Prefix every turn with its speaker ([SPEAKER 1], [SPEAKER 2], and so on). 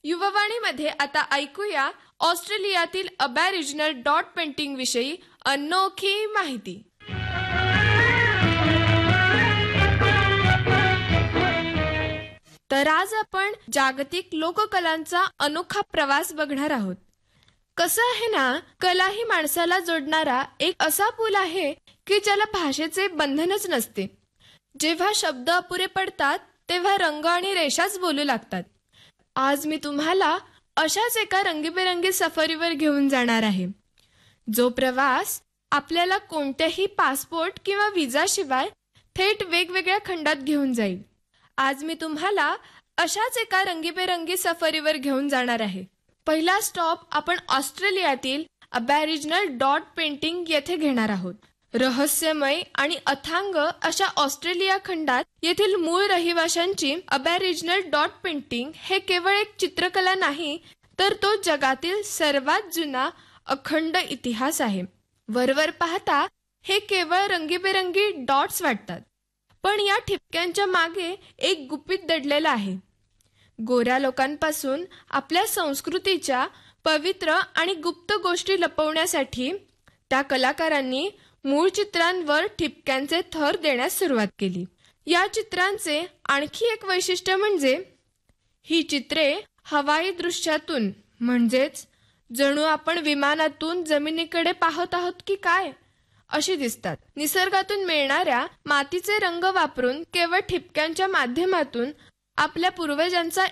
[SPEAKER 1] युववाणीमध्ये आता ऐकूया ऑस्ट्रेलियातील अबॅरिजिनल डॉट पेंटिंग विषयी अनोखी माहिती. तर आज आपण जागतिक लोककलांचा अनोखा प्रवास बघणार आहोत. कसं आहे ना, कला ही माणसाला जोडणारा एक असा पूल आहे की ज्याला भाषेचे बंधनच नसते. जेव्हा शब्द अपुरे पडतात तेव्हा रंग आणि रेषाच बोलू लागतात. आज मी तुम्हाला अशाच एका रंगीबेरंगी सफरीवर घेऊन जाणार आहे, जो प्रवास आपल्याला कोणत्याही पासपोर्ट किंवा विजाशिवाय थेट वेगवेगळ्या खंडात घेऊन जाईल. आज मी तुम्हाला अशाच एका रंगीबेरंगी सफरीवर घेऊन जाणार आहे. पहिला स्टॉप आपण ऑस्ट्रेलियातील अबॅरिजिनल डॉट पेंटिंग येथे घेणार आहोत. रहस्यमय आणि अथांग अशा ऑस्ट्रेलिया खंडात येथील मूळ रहिवाशांची अबॅरिजिनल डॉट पेंटिंग हे केवळ एक चित्रकला नाही, तर तो जगातील सर्वात जुना अखंड इतिहास आहे. वरवर पाहता हे केवळ रंगीबेरंगी डॉट्स वाटतात, पण या ठिपक्यांच्या मागे एक गुपित दडलेला आहे. गोऱ्या लोकांपासून आपल्या संस्कृतीच्या पवित्र आणि गुप्त गोष्टी लपवण्यासाठी त्या कलाकारांनी मूळ चित्रांवर ठिपक्यांचे थर देण्यास सुरुवात केली. या चित्रांचे आणखी एक वैशिष्ट्य म्हणजे ही चित्रे हवाई दृश्यातून, म्हणजेच जणू आपण विमानातून जमिनीकडे पाहत आहोत की काय अशी दिसतात. निसर्गातून मिळणाऱ्या मातीचे रंग वापरून केवळ ठिपक्यांच्या माध्यमातून आपल्या पूर्वजांचा